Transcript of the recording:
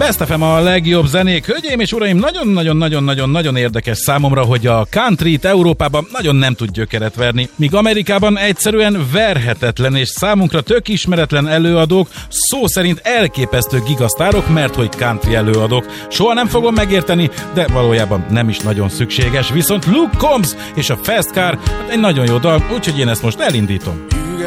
Best FM a legjobb zenék. Hölgyeim és uraim, nagyon-nagyon-nagyon-nagyon érdekes számomra, hogy a countryt Európában nagyon nem tud gyökeret verni, míg Amerikában egyszerűen verhetetlen és számunkra tök ismeretlen előadók, szó szerint elképesztő gigasztárok, mert hogy country előadók. Soha nem fogom megérteni, de valójában nem is nagyon szükséges. Viszont Luke Combs és a Fast Car, hát egy nagyon jó dal, úgyhogy én ezt most elindítom.